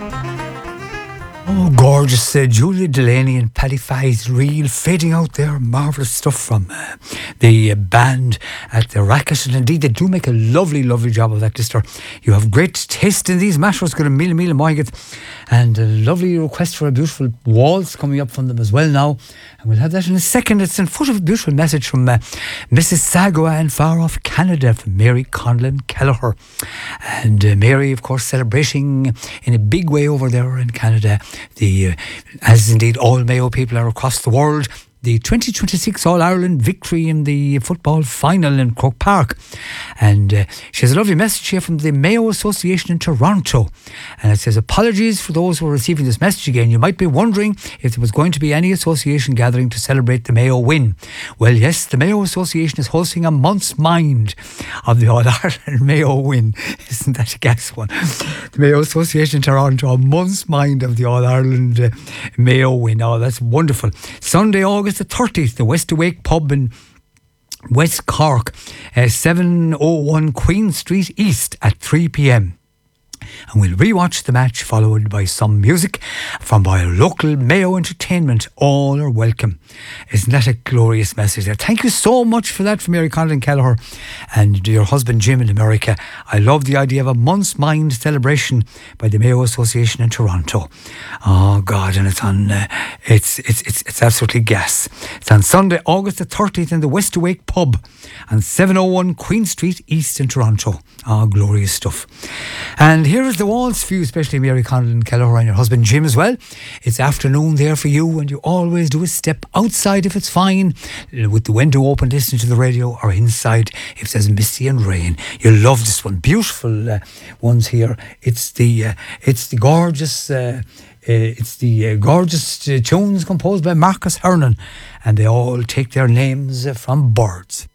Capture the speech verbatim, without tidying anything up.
Oh, gorgeous uh, Julia Delaney and Paddy Fay's reel fading out there. Marvellous stuff from uh, the uh, band at the Racket. And indeed, they do make a lovely, lovely job of that, Lister. You have great taste in these matters. Got a meal, meal, moiget. And a lovely request for a beautiful waltz coming up from them as well now. And we'll have that in a second. It's in foot of a beautiful message from uh, Mississauga and far off Canada from Mary Conlon Kelleher. And uh, Mary, of course, celebrating in a big way over there in Canada. The uh, as indeed all Mayo people are across the world, the twenty twenty-six All-Ireland victory in the football final in Croke Park. And uh, she has a lovely message here from the Mayo Association in Toronto. And it says, apologies for those who are receiving this message again. You might be wondering if there was going to be any association gathering to celebrate the Mayo win. Well, yes, the Mayo Association is hosting a month's mind of the All-Ireland Mayo win. Isn't that a gas one? The Mayo Association in Toronto, a month's mind of the All-Ireland uh, Mayo win. Oh, that's wonderful. Sunday, August the thirtieth, the West Awake pub in West Cork, uh, seven oh one Queen Street East at three p.m. And we'll rewatch the match followed by some music from our local Mayo Entertainment. All are welcome. Isn't that a glorious message there? Thank you so much for that from Mary Conlon Kelleher and your husband Jim in America. I love the idea of a month's mind celebration by the Mayo Association in Toronto. Oh God, and it's on uh, it's, it's it's it's absolutely gas. It's on Sunday, August the thirtieth in the West Awake pub on seven oh one Queen Street East in Toronto. Oh, glorious stuff. And here is the waltz for you, especially Mary Conlon Kelleher and your husband Jim as well. It's afternoon there for you, and you always do a step outside if it's fine, with the window open, listening to the radio, or inside if there's misty and rain. You'll love this one. Beautiful uh, ones here. It's the uh, it's the gorgeous uh, uh, it's the uh, gorgeous uh, tunes composed by Marcus Hernan, and they all take their names uh, from birds.